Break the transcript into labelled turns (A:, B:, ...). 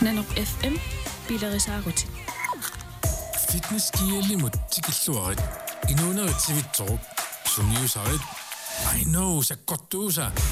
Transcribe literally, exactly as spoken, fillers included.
A: Nanok F M Bilerisaarutin.
B: Fitness kiellimut tikilluarit inuunerittivitsorup sunniusarit I know sakkortuusa